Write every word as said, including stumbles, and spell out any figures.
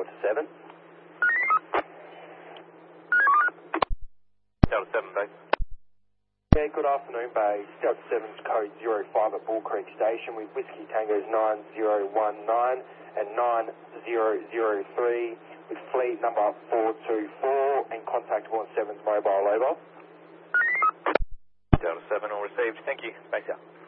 Delta seven. Delta seven, base. Yeah, good afternoon, base. Delta seven's code zero five at Bull Creek Station with Whiskey Tango's nine zero one nine and nine zero zero three with fleet number four two four and contactable on seven's mobile, over. Delta seven, all received. Thank you. Base out.